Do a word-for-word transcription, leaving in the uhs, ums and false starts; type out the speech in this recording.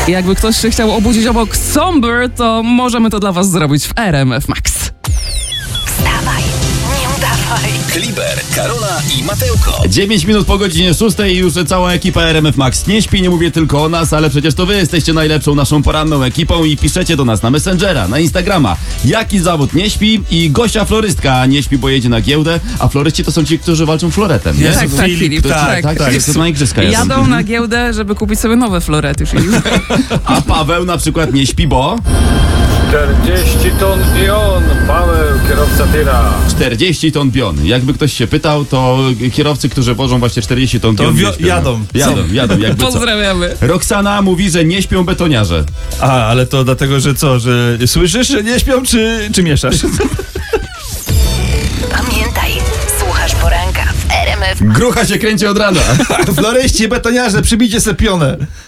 Jakby ktoś się chciał obudzić obok Somber, to możemy to dla was zrobić w R M F Max. Wstawaj, nie udawaj. Kliber, Karola i Mateuko. dziewięć minut po godzinie szóstej i już cała ekipa R M F Max nie śpi. Nie mówię tylko o nas, ale przecież to wy jesteście najlepszą naszą poranną ekipą i piszecie do nas na Messengera, na Instagrama. Jaki zawód nie śpi? I Gosia florystka nie śpi, bo jedzie na giełdę, a floryści to są ci, którzy walczą floretem, nie? Tak, tak, Filip, Tak, tak, tak, tak, jest to na igrzyska jadą. Jadą na giełdę, żeby kupić sobie nowe florety, Filip. A Paweł na przykład nie śpi, bo... czterdzieści ton i on, Paweł, kierowca tira. czterdzieści ton pion. Jakby ktoś się pytał, to kierowcy, którzy wożą właśnie czterdzieści ton To pion, wio- nie śpią. jadą. Jadą, jadą, jakby co. Pozdrawiamy. Roxana mówi, że nie śpią betoniarze. A, ale to dlatego, że co, że słyszysz, że nie śpią, czy, czy mieszasz? Pamiętaj, słuchasz poranka w R M F. Grucha się kręci od rana. Floryści, betoniarze, przybijcie se pionę.